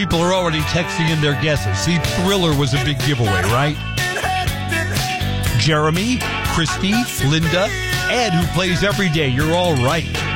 People are already texting in their guesses. See, Thriller was a big giveaway, right? Jeremy, Christy, Linda, Ed, who plays every day. You're all right.